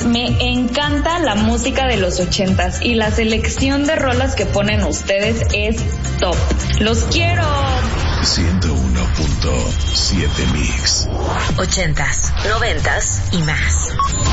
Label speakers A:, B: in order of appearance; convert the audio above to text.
A: Me encanta la música de los 80s y la selección de rolas que ponen ustedes es top. ¡Los quiero!
B: 101.7 Mix.
C: 80s, 90s y más.